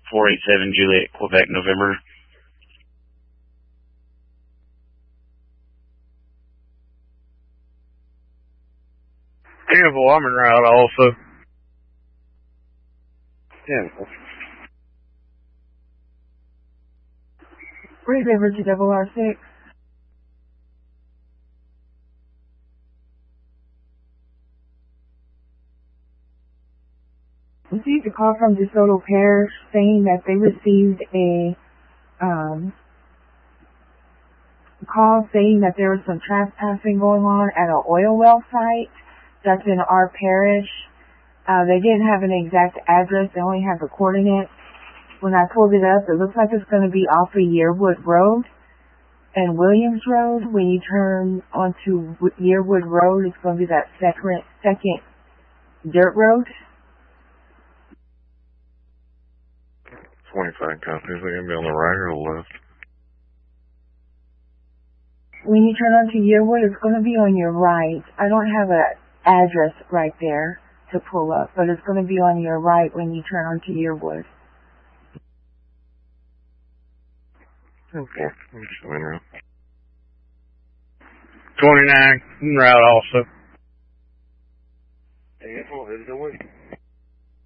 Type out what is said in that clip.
487 Juliet, Quebec, November. Beautiful, I'm en route also. Beautiful. Great River to RR6. Received a call from DeSoto Parish saying that they received a call saying that there was some trespassing going on at an oil well site that's in our parish. They didn't have an exact address, they only have the coordinates. When I pulled it up, it looks like it's going to be off of Yearwood Road and Williams Road. When you turn onto Yearwood Road, it's going to be that second dirt road. 25 copies. Are going to be on the right or the left? When you turn onto Yearwood, it's going to be on your right. I don't have an address right there to pull up, but it's going to be on your right when you turn onto Yearwood. Okay. I'm just in route. 29, en route also.